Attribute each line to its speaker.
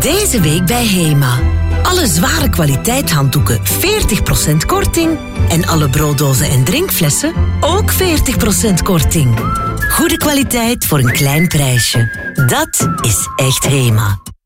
Speaker 1: Deze week bij HEMA. Alle zware kwaliteit handdoeken 40% korting. En alle brooddozen en drinkflessen ook 40% korting. Goede kwaliteit voor een klein prijsje. Dat is echt HEMA.